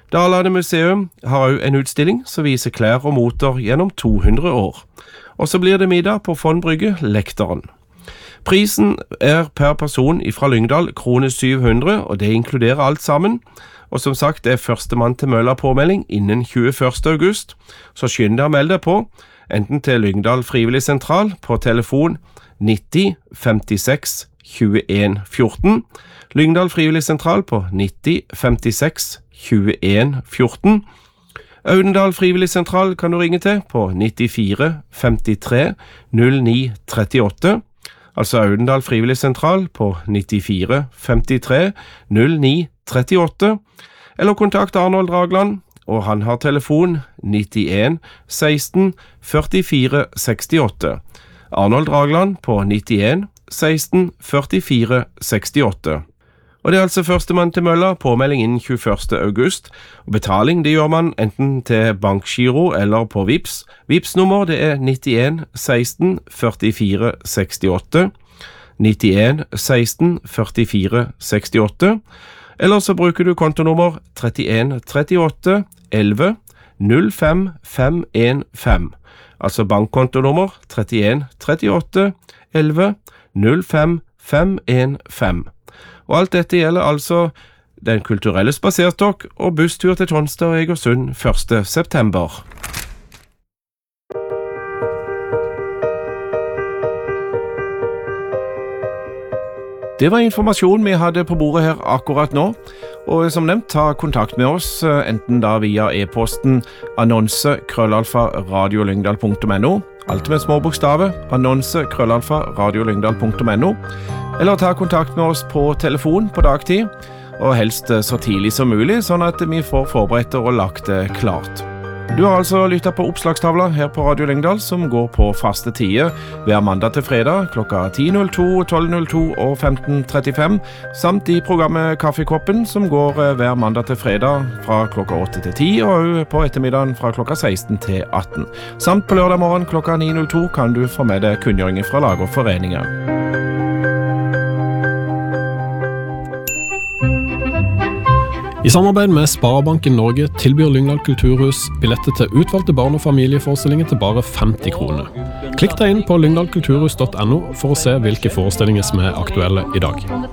Dalane museum har også en utstilling som viser klær og moter gjennom 200 år. Og så blir det middag på Fondbrygge Lekteren. Prisen per person fra Lyngdal kroner 700, og det inkluderer alt sammen. Og som sagt, det første mann til mølla påmelding innen 21. august, så skynd deg å melde deg på, enten til Lyngdal Frivillig Sentral på telefon 90 56 21 14, Lyngdal Frivillig Sentral på 90 56 21 14, Audendal Frivillig Sentral kan du ringe til på 94 53 09 38, altså Audendal Frivillig Sentral på 94 53 09 38, eller kontakt Arnold Dragland, og han har telefon 91 16 44 68. Arnold Dragland på 91 16 44 68. Og det er altså førstemann til mølla, påmelding innen 21. august, og betaling det gjør man enten til bankgiro eller på Vips. Vips-nummer det er 91 16 44 68, 91 16 44 68, eller så bruker du kontonummer 31 38 11 05 515, altså bankkontonummer 31 38 11 05 515. Og alt dette gjelder altså Den kulturelle spaserstokk og busstur til Tonstad og Egersund 1. september. Det var informasjon vi hadde på bordet her akkurat nå, og som nevnt, ta kontakt med oss, enten da via e-posten annonse@radiolyngdal.no, alt med små bokstaver, annonse@radiolyngdal.no, eller ta kontakt med oss på telefon på dagtid, og helst så tidlig som mulig, sånn at vi får forberedt og lagt det klart. Du har altså lyttet på oppslagstavla her på Radio Lyngdal, som går på faste tider hver mandag til fredag klokka 10.02, 12.02 og 15.35, samt i programmet Kaffekoppen, som går hver mandag til fredag fra klokka 8 til 10, og på ettermiddagen fra klokka 16 til 18. Samt på lørdag morgen klokka 9.02 kan du få med deg kunngjøringer fra lag og foreninger. I samarbeid med Sparebanken Norge tilbyr Lyngdal Kulturhus billetter til utvalgte barn- og familieforestillinger til bare 50 kroner. Klikk deg inn på lyngdalkulturhus.no for å se hvilke forestillinger som er aktuelle i dag.